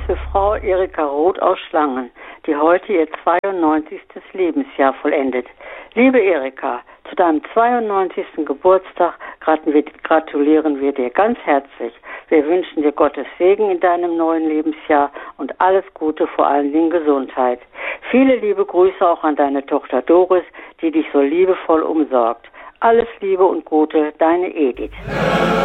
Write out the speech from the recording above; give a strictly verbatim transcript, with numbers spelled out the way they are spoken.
für Frau Erika Roth aus Schlangen, die heute ihr zweiundneunzigstes Lebensjahr vollendet. Liebe Erika, zu deinem zweiundneunzigsten Geburtstag gratulieren wir dir ganz herzlich. Wir wünschen dir Gottes Segen in deinem neuen Lebensjahr und alles Gute, vor allen Dingen Gesundheit. Viele liebe Grüße auch an deine Tochter Doris, die dich so liebevoll umsorgt. Alles Liebe und Gute, deine Edith.